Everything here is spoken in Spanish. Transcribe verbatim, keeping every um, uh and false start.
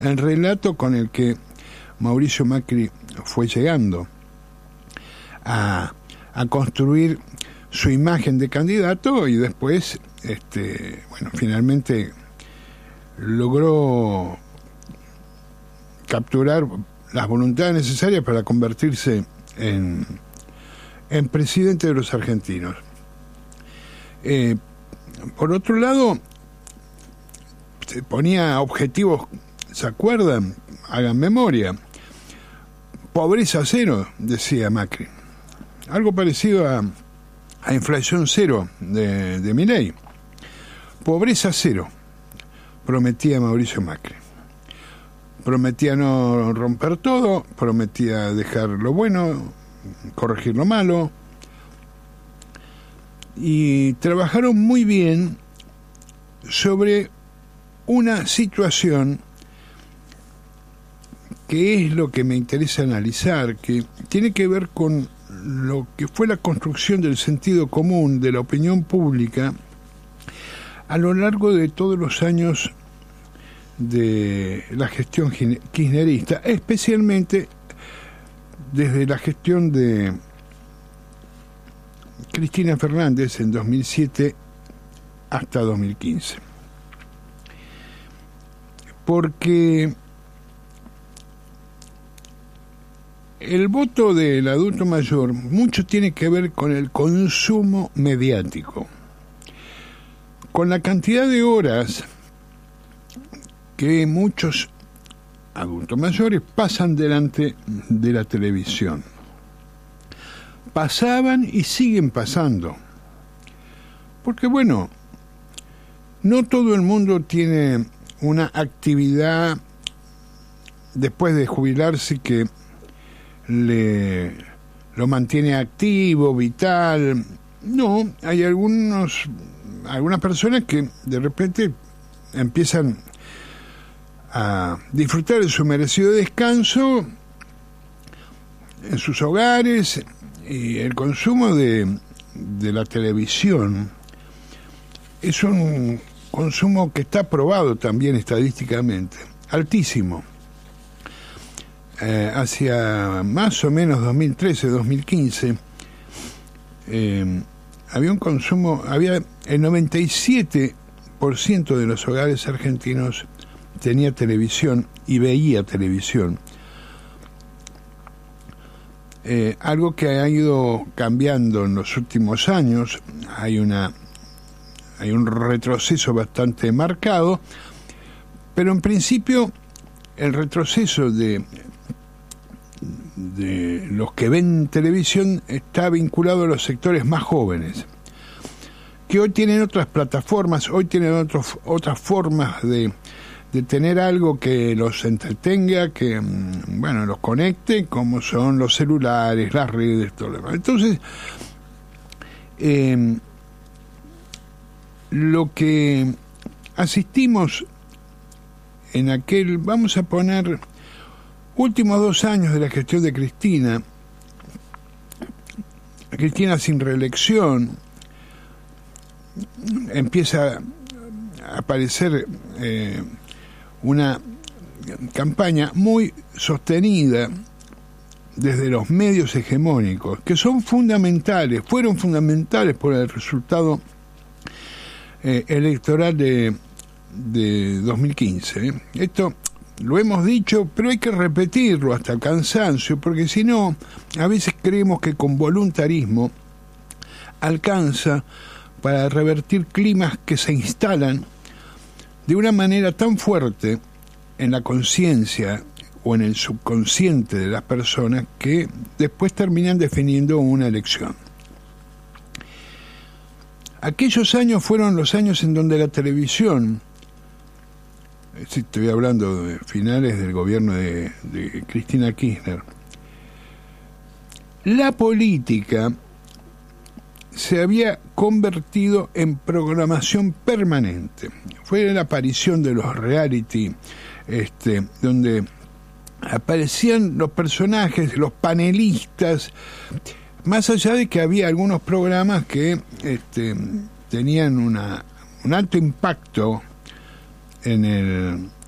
el relato con el que Mauricio Macri fue llegando a, a construir su imagen de candidato y después, este, bueno, finalmente logró capturar las voluntades necesarias para convertirse en, en presidente de los argentinos. Eh, por otro lado, se ponía objetivos, ¿se acuerdan? Hagan memoria. Pobreza cero, decía Macri. Algo parecido a, a inflación cero de, de Milei. Pobreza cero, prometía Mauricio Macri. Prometía no romper todo, prometía dejar lo bueno, corregir lo malo. Y trabajaron muy bien sobre una situación que es lo que me interesa analizar, que tiene que ver con lo que fue la construcción del sentido común de la opinión pública a lo largo de todos los años de la gestión kirchnerista, especialmente desde la gestión de Cristina Fernández en dos mil siete hasta dos mil quince. Porque el voto del adulto mayor mucho tiene que ver con el consumo mediático, con la cantidad de horas que muchos adultos mayores pasan delante de la televisión. Pasaban y siguen pasando. Porque bueno, no todo el mundo tiene una actividad después de jubilarse que le lo mantiene activo, vital. No, hay algunos algunas personas que de repente empiezan a disfrutar de su merecido descanso en sus hogares, y el consumo de, de la televisión es un consumo que está probado también estadísticamente, altísimo. Eh, hacia más o menos dos mil trece, dos mil quince, eh, había un consumo, había el noventa y siete por ciento de los hogares argentinos tenía televisión y veía televisión. Eh, algo que ha ido cambiando en los últimos años. Hay una hay un retroceso bastante marcado, pero en principio el retroceso de de los que ven televisión está vinculado a los sectores más jóvenes, que hoy tienen otras plataformas, hoy tienen otros, otras formas de, de tener algo que los entretenga, que, bueno, los conecte, como son los celulares, las redes, todo lo demás. Entonces, eh, lo que asistimos en aquel, vamos a poner, últimos dos años de la gestión de Cristina, Cristina sin reelección, empieza a aparecer eh, una campaña muy sostenida desde los medios hegemónicos, que son fundamentales, fueron fundamentales por el resultado eh, electoral de, de dos mil quince. Esto lo hemos dicho, pero hay que repetirlo hasta el cansancio, porque si no, a veces creemos que con voluntarismo alcanza para revertir climas que se instalan de una manera tan fuerte en la conciencia o en el subconsciente de las personas que después terminan definiendo una elección. Aquellos años fueron los años en donde la televisión, estoy hablando de finales del gobierno de, de Cristina Kirchner, la política se había convertido en programación permanente. Fue la aparición de los reality, este, donde aparecían los personajes, los panelistas, más allá de que había algunos programas que este, tenían una, un alto impacto en el